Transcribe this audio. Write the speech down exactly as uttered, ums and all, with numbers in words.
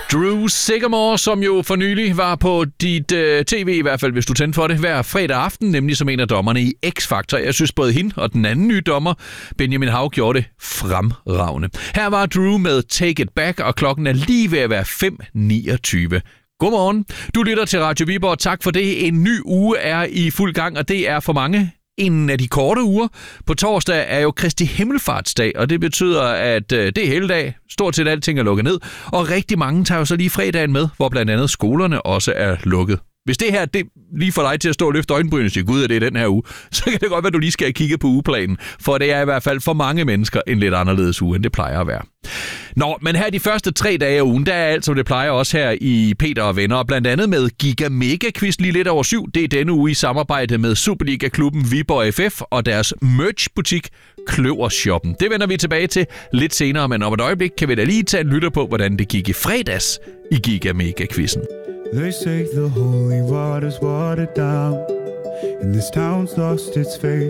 Drew Sycamore, som jo for nylig var på dit øh, tv, i hvert fald hvis du tændte for det, hver fredag aften, nemlig som en af dommerne i X-Factor. Jeg synes både hende og den anden nye dommer, Benjamin Hav, gjorde det fremragende. Her var Drew med Take It Back, og klokken er lige ved at være fem niogtyve. Godmorgen. Du lytter til Radio Viborg. Tak for det. En ny uge er i fuld gang, og det er for mange en af de korte uger. På torsdag er jo Kristi Himmelfartsdag, og det betyder, at det er helligdag. Stort set alting er lukket ned, og rigtig mange tager jo så lige fredagen med, hvor blandt andet skolerne også er lukket. Hvis det her det lige får dig til at stå og løfte øjenbrynene og sige, gud, er det den her uge, så kan det godt være, at du lige skal kigge på ugeplanen, for det er i hvert fald for mange mennesker en lidt anderledes uge, end det plejer at være. Nå, men her de første tre dage af ugen, der er alt, som det plejer også her i Peter og Venner, og blandt andet med Giga Mega Quiz lige lidt over syv. Det er denne uge i samarbejde med Superliga-klubben Viborg F F og deres merch-butik Kløvershoppen. Det vender vi tilbage til lidt senere, men om et øjeblik kan vi da lige tage en lytter på, hvordan det gik i fredags i Giga Mega Quizzen. They say the holy water's watered down, and this town's lost its faith.